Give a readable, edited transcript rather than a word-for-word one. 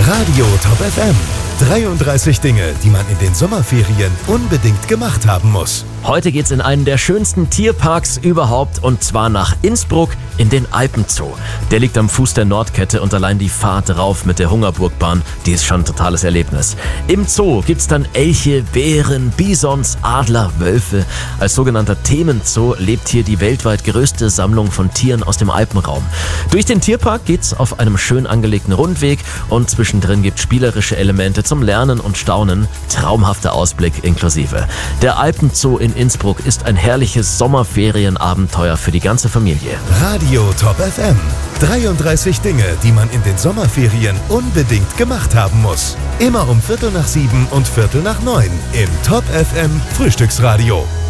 Radio Top FM. 33 Dinge, die man in den Sommerferien unbedingt gemacht haben muss. Heute geht's in einen der schönsten Tierparks überhaupt, und zwar nach Innsbruck in den Alpenzoo. Der liegt am Fuß der Nordkette und allein die Fahrt rauf mit der Hungerburgbahn, die ist schon ein totales Erlebnis. Im Zoo gibt's dann Elche, Bären, Bisons, Adler, Wölfe. Als sogenannter Themenzoo lebt hier die weltweit größte Sammlung von Tieren aus dem Alpenraum. Durch den Tierpark geht's auf einem schön angelegten Rundweg und zwischendrin gibt's spielerische Elemente zum Lernen und Staunen, traumhafter Ausblick inklusive. Der Alpenzoo in Innsbruck ist ein herrliches Sommerferienabenteuer für die ganze Familie. Radio Top FM. 33 Dinge, die man in den Sommerferien unbedingt gemacht haben muss. Immer um 6:45 und 6:45 im Top FM Frühstücksradio.